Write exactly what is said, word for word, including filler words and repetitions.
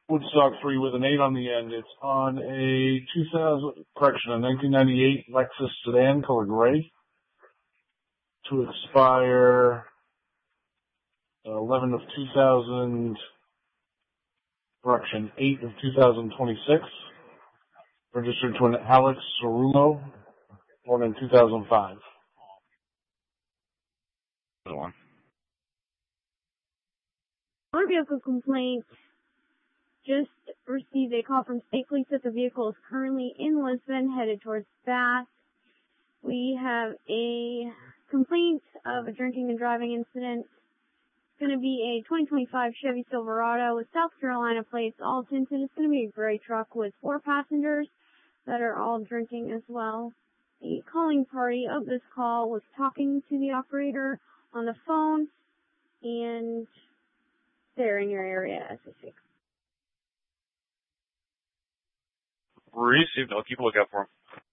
Woodstock three with an eight on the end. It's on a two thousand, correction, a nineteen ninety-eight Lexus sedan, color gray, to expire eleven of two thousand, correction, eight of two thousand twenty-six. Registered to an Alex Sorumo, born in two thousand five. Good one. Motor vehicle complaint. Just received a call from State Police that the vehicle is currently in Lisbon, headed towards Bath. We have a complaint of a drinking and driving incident. It's going to be a twenty twenty-five Chevy Silverado with South Carolina plates, all tinted. It's going to be a gray truck with four passengers that are all drinking as well. The calling party of this call was talking to the operator on the phone, and they're in your area as we speak. Received. I'll keep a lookout for him.